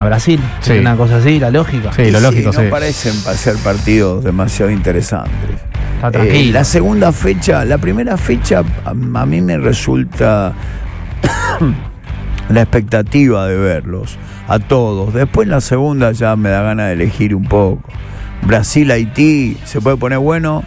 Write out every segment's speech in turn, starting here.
Brasil. Sí. Una cosa así, la lógica. Sí, lo lógico, no sí. parecen ser partidos demasiado interesantes. Está tranquilo. La segunda fecha, la primera fecha a mí me resulta la expectativa de verlos a todos. Después la segunda ya me da ganas de elegir un poco. Brasil-Haití se puede poner bueno.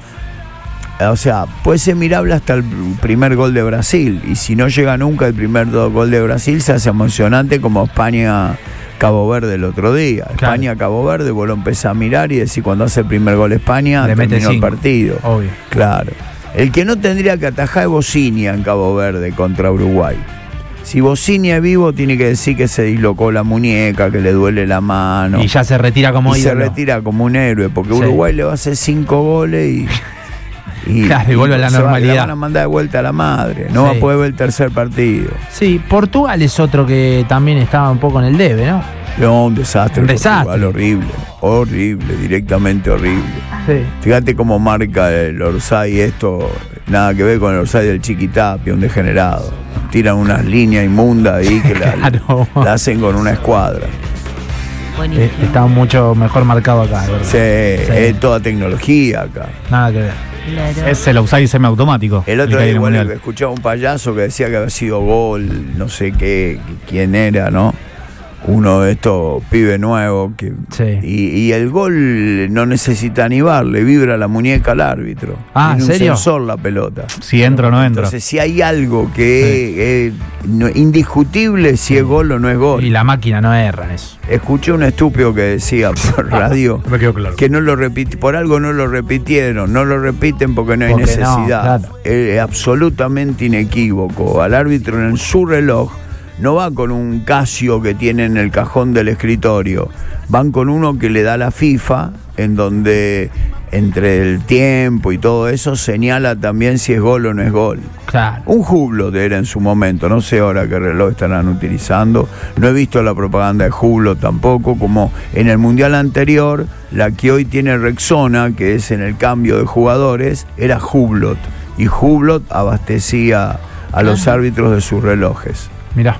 O sea, puede ser mirable hasta el primer gol de Brasil. Y si no llega nunca el primer gol de Brasil, se hace emocionante como España-Cabo Verde el otro día. Claro. España-Cabo Verde, vos lo empezás a mirar y decís, cuando hace el primer gol España, Le mete terminó el 5. partido. Obvio. Claro. El que no tendría que atajar es Bocinia en Cabo Verde contra Uruguay. Si Bocinia es vivo, tiene que decir que se dislocó la muñeca, que le duele la mano. Y ya se retira como Y se ídolo. retira como un héroe, porque Sí. Uruguay le va a hacer 5 goles Claro, y vuelve a la normalidad. La van a mandar de vuelta a la madre. No va Sí. a poder ver el tercer partido. Sí, Portugal es otro que también estaba un poco en el debe, ¿no? No, un desastre. Un desastre. Portugal, horrible. Horrible, directamente horrible. Sí. Fíjate cómo marca el Orsay esto, nada que ver con el Orsay del Chiquitapia, un degenerado. Tiran unas líneas inmundas ahí que Claro. la hacen con una escuadra. Buenísimo. Está mucho mejor marcado acá, de verdad. Sí, Sí. es toda tecnología acá. Nada que ver. Claro. Es el offside semiautomático. El otro que hay día en el igual Mundial. escuchaba un payaso que decía que había sido gol, no sé qué, quién era, ¿no? Uno de estos pibes nuevos que Sí. y el gol no necesita ni bar, le vibra la muñeca al árbitro. Ah, Tiene ¿en serio? un sensor la pelota. Si entra o no entra. Entonces, si hay algo que es indiscutible, si es gol o no es gol. Y la máquina no erra en eso. Escuché un estúpido que decía por radio Me quedó claro. que no lo por algo no lo repitieron, no lo repiten porque no hay Porque no, necesidad. claro. Es absolutamente inequívoco. Al árbitro en su reloj no va con un Casio que tiene en el cajón del escritorio, van con uno que le da la FIFA, en donde entre el tiempo y todo eso señala también si es gol o no es gol. Claro. Un Hublot era en su momento, no sé ahora qué reloj estarán utilizando, no he visto la propaganda de Hublot tampoco, como en el mundial anterior, la que hoy tiene Rexona, que es en el cambio de jugadores, era Hublot, y Hublot abastecía a los árbitros de sus relojes. Mirá.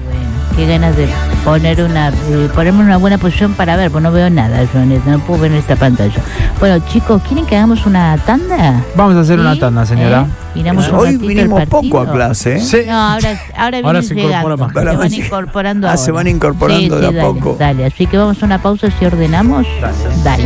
Qué ganas de ponerme en una buena posición para ver, porque no veo nada, yo no puedo ver en esta pantalla. Bueno, chicos, ¿quieren que hagamos una tanda? Vamos a hacer una ¿Sí? tanda, señora. Miramos un Hoy ratito el vinimos partido. poco a clase, ¿eh? Sí. No, ahora vienen se incorpora llegando. más. Se van incorporando Ah, se ahora. van incorporando de a dale, poco. Dale, así que vamos a una pausa si ordenamos. Dale.